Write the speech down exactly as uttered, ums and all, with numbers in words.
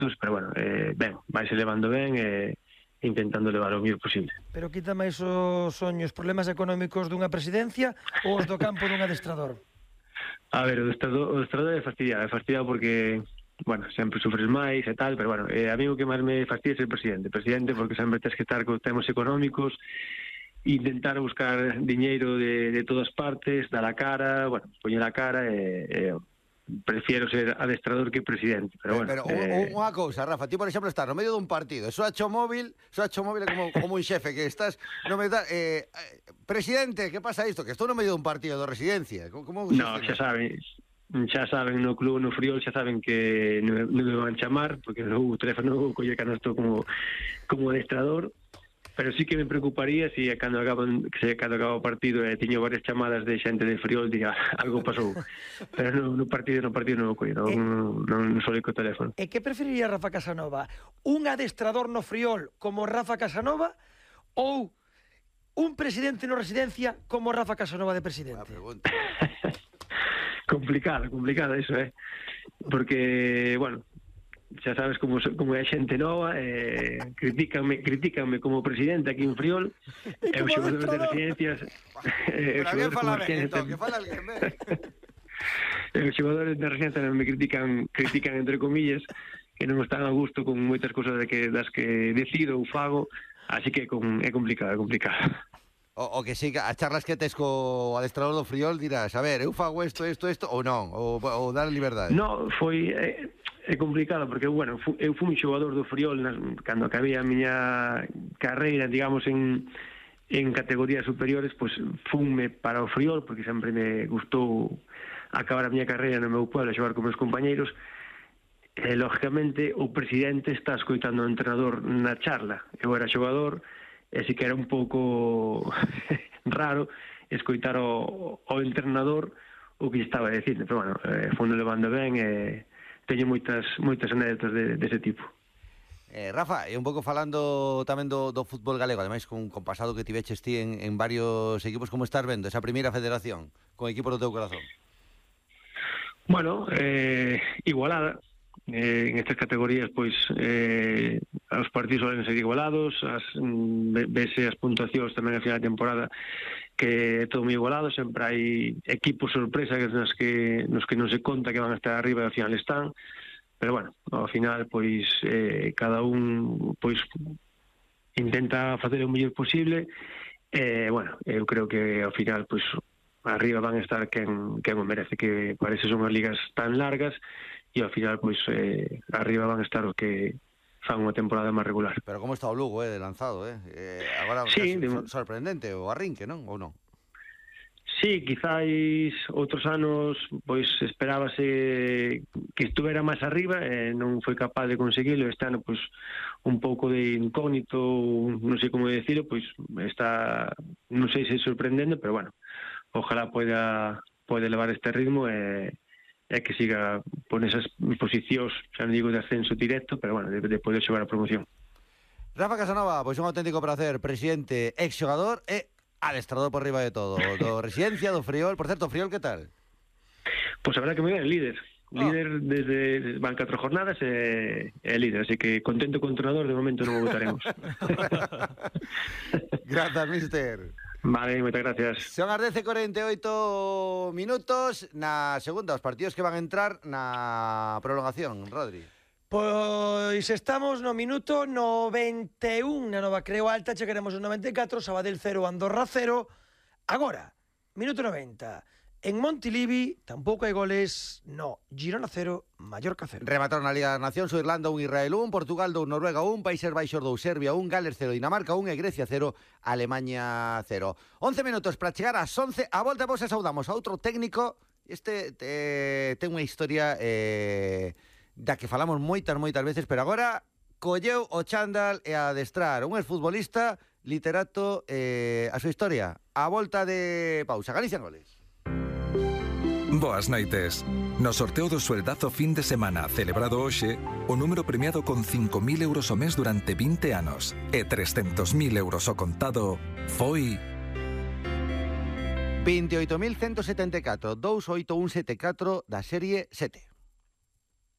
aspectos, pero bueno, eh, ben, vaise levando ben e eh, intentando levar o mellor posible. Pero quita máis os soños, problemas económicos dunha presidencia ou os do campo dun adestrador? A ver, o adestrador, o adestrador é fastidiado, é fastidiado porque, bueno, sempre sufres máis e tal, pero bueno, eh, a mí o que máis me fastidia é ser presidente. Presidente porque sempre tens que estar con temas económicos, intentar buscar diñeiro de, de todas partes, dar a cara, bueno, poñer a cara e... Eh, prefiero ser adestrador que presidente, pero bueno. Pero eh... unha cousa, Rafa, ti por exemplo estás no medio dun partido, eso acho móvil, eso acho móvil como, como un xefe que estás no medio, eh, presidente, que pasa isto? Que estou no medio dun partido de residencia. Como, como no, xa saben, xa saben no club, no Friol, xa saben que non me van chamar, porque no teléfono non colle cando estou como, como adestrador. Pero sí que me preocuparía se si cando acaba, se cando acaba o partido e eh, tiño varias chamadas de xente de Friol diga algo pasou. Pero no, no partido no partido non o coño, non, non, non só co teléfono. E que preferiría Rafa Casanova? Un adestrador no Friol como Rafa Casanova ou un presidente no Residencia como Rafa Casanova de presidente? complicado, complicado iso, eh. Porque, bueno, xa sabes como, como é xente nova, eh, critícanme, critícanme como presidente aquí en Friol, e os xogadores de residencias eh, pero alguén fala ben, entón, que fala alguén ben. Os xogadores de residencias me critican, critican entre comillas, que non están a gusto con moitas cosas de que, das que decido ou fago, así que con, é complicado, é complicado. O, o que sí, as charlas que tes co adestrador do Friol dirás, a ver, eu fago isto, isto, isto, ou non, ou, ou dar liberdade. No, foi... Eh, é complicado, porque, bueno, fu, eu fui un xogador do Friol nas, cando acabei a miña carreira, digamos, en, en categorías superiores, pois funme para o Friol, porque sempre me gustou acabar a miña carreira no meu pueblo, xogar con meus compañeiros, e, lógicamente, o presidente está escoitando o entrenador na charla. Eu era xogador, e si que era un pouco raro escoitar o, o entrenador o que estaba dicindo, pero, bueno, eh, fondo levando ben e... Eh, teño moitas moitas anécdotas de, dese tipo. Eh, Rafa, e un pouco falando tamén do, do fútbol galego, ademais con, con pasado que tiveches ti en, en varios equipos, como estás vendo esa primeira federación con equipos do teu corazón? Bueno, eh, igualada. Eh, en estas categorías, pois, eh, os partidos suelen ser igualados, as, vese as puntuacións tamén a final de temporada que é todo moi igualado, sempre hai equipos sorpresa que nos que nos que non se conta que van a estar arriba e ao final están, pero bueno, ao final pois eh, cada un pois intenta facer o mellor posible e eh, bueno, eu creo que ao final pois arriba van a estar quen, quen o merece, que parece son as ligas tan largas e ao final pois eh, arriba van a estar os que fan unha temporada máis regular. Pero como está o Lugo, eh, de lanzado, eh? eh agora sí, de... sorprendente o arrinque, non? Ou non? Sí, quizáis outros anos pois esperábase que estuvera máis arriba e non foi capaz de conseguirlo. Este ano pois un pouco de incógnito, non sei como decirlo, pois está, non sei se sorprendendo, pero bueno, ojalá poida pode levar este ritmo e e que siga por esas posicións, xa non digo de ascenso directo, pero bueno, de, de poder xogar a promoción. Rafa Casanova, pois un auténtico prazer, presidente, ex-xogador e adestrador por riba de todo, do Residencia, do Friol. Por certo, Friol, que tal? Pois a verdad que moi ben, líder. Oh. Líder desde van catro jornadas e é líder, así que contento con o entrenador, de momento non o votaremos. Grazas, mister. Vale, moitas gracias. Son as dez e corenta e oito minutos na segunda, os partidos que van a entrar na prolongación, Rodri. Pois estamos no minuto noventa e un na Nova Creo Alta, chegaremos os noventa e catro, Sabadell cero, Andorra cero. Agora, minuto noventa. En Montilivi tampouco hai goles, no, Girona cero, Mallorca cero. Remataron a Liga das Nacións, o Irlanda un, Israel un, Portugal dous, Noruega un, Países Baixos dous, Serbia un, Gales cero, Dinamarca un e Grecia cero, Alemanha cero. once minutos para chegar ás once, a volta vos e saudamos a outro técnico. Este eh, ten unha historia eh, da que falamos moitas, moitas veces, pero agora colleu o chándal e a adestrar un exfutbolista, literato, eh, a súa historia. A volta de pausa, Galicia en Goles. Boas noites. No sorteo do sueldazo fin de semana celebrado hoxe, o número premiado con cinco mil euros ao mes durante vinte anos e trescentos mil euros ao contado foi... veintioito mil ciento setenta e catro, dous oito un sete catro da serie sete.